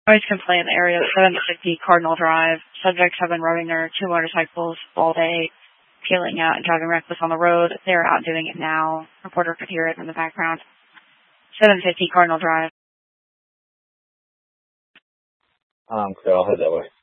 Noise complaint area of 750 Cardinal Drive. Subjects have been riding their 2 motorcycles all day, peeling out and driving reckless on the road. They're out doing it now. Reporter could hear it in the background. 750 Cardinal Drive. Okay, I'll head that way.